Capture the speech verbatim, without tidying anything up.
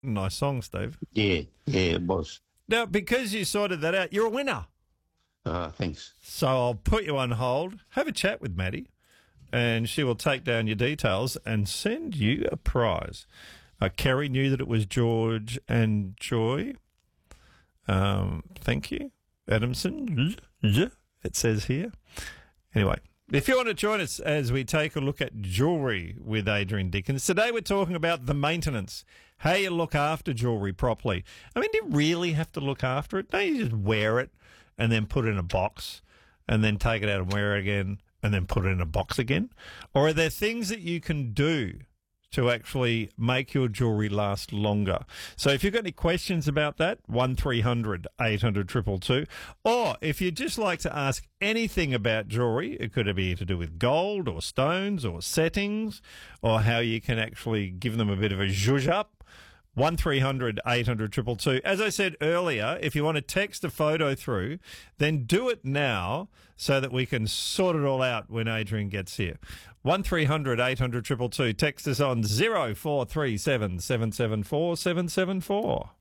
Nice song, Steve. Yeah, yeah, it was. Now, because you sorted that out, you're a winner. Uh, thanks. So I'll put you on hold, have a chat with Maddie, and she will take down your details and send you a prize. Uh, Kerry knew that it was George and Joy. Um, thank you. Adamson, it says here. Anyway, if you want to join us as we take a look at jewellery with Adrian Dickens, today we're talking about the maintenance, how you look after jewellery properly. I mean, do you really have to look after it? Don't you just wear it and then put it in a box and then take it out and wear it again and then put it in a box again? Or are there things that you can do to actually make your jewellery last longer? So if you've got any questions about that, one three hundred eight hundred two two two. Or if you'd just like to ask anything about jewellery, it could be to do with gold or stones or settings or how you can actually give them a bit of a zhuzh up, one three hundred eight hundred two two two. As I said earlier, if you want to text a photo through, then do it now so that we can sort it all out when Adrian gets here. one three hundred eight hundred two two two. Text us on zero four three seven seven seven four seven seven four.